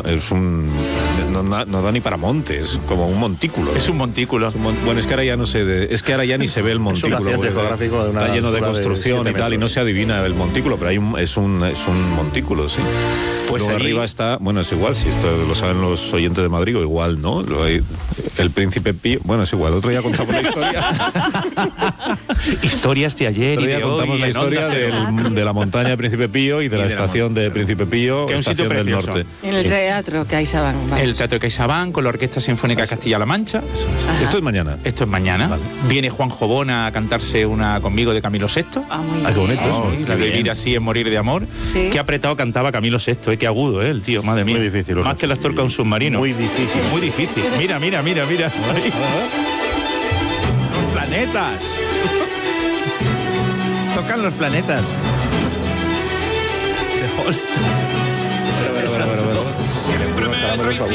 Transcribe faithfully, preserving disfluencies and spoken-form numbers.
es un no, no, no da ni para montes, como un montículo. Es un montículo. Es un mon, bueno, es que ahora ya no se de, es que ahora ya ni se ve el montículo. Es un accidente geográfico de una está lleno de construcción de y tal, y no se adivina el montículo, pero hay un, es un es un montículo, sí. Pues luego allí... arriba está, bueno, es igual, si esto lo saben los oyentes de Madrid, o igual, ¿no? Lo hay, el Príncipe Pío, bueno, es igual, otro día contamos la historia. Historias de ayer y de contamos hoy. la historia del, de la montaña de Príncipe Pío y de y la de estación la de Príncipe Pío, que es un sitio estación del precioso. norte. En el teatro CaixaBank. El Teatro CaixaBank con la Orquesta Sinfónica Eso. Castilla-La Mancha. Eso es. Esto es mañana. Esto es mañana. Vale. Viene Juan Jobona a cantarse una conmigo de Camilo sexto. Ah, muy Ah, qué bien. bonito. Oh, la de Vivir así es morir de amor. Sí. Qué apretado cantaba Camilo sexto, eh, qué agudo, eh, el tío, madre mía. Muy difícil. Más que el actor con un submarino. Muy difícil. Muy difícil. Mira, mira, mira, mira. Los planetas. Tocan los planetas. De Holst. Siempre me traicionas.